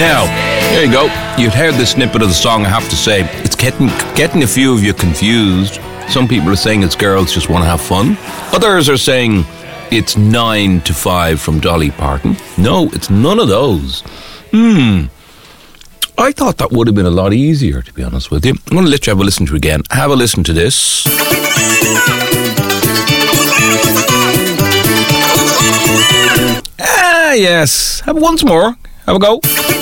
Now, there you go. You've heard the snippet of the song, I have to say. It's getting a few of you confused. Some people are saying it's girls just want to have fun. Others are saying it's 9 to 5 from Dolly Parton. No, it's none of those. I thought that would have been a lot easier, to be honest with you. I'm going to let you have a listen to it again. Have a listen to this. Ah, yes. Have it once more. Have a go.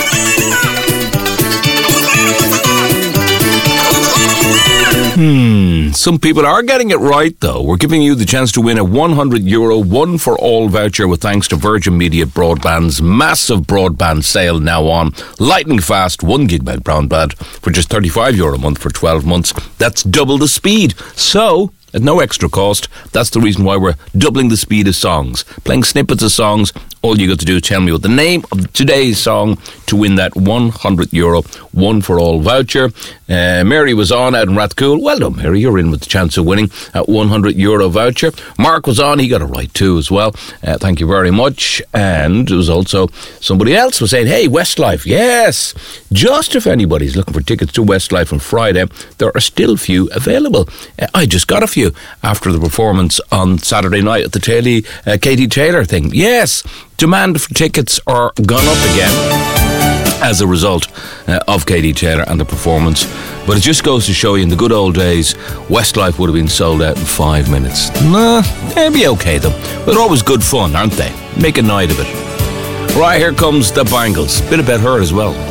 Some people are getting it right, though. We're giving you the chance to win a €100 one-for-all voucher with thanks to Virgin Media Broadband's massive broadband sale now on. Lightning fast 1 gigabyte broadband for just €35 a month for 12 months. That's double the speed. So, at no extra cost, that's the reason why we're doubling the speed of songs. Playing snippets of songs. All you got to do is tell me what the name of today's song to win that €100 one-for-all voucher. Mary was on out in Rathcoole. Well done, Mary. You're in with the chance of winning that €100 voucher. Mark was on. He got it right too as well. Thank you very much. And there was also somebody else was saying, hey, Westlife. Yes. Just if anybody's looking for tickets to Westlife on Friday, there are still few available. I just got a few after the performance on Saturday night at the Katie Taylor thing. Yes. Demand for tickets are gone up again as a result of Katie Taylor and the performance. But it just goes to show you, in the good old days, Westlife would have been sold out in 5 minutes. Nah, they'd be okay though. But they're always good fun, aren't they? Make a night of it. Right, here comes the Bangles. Bit about her as well.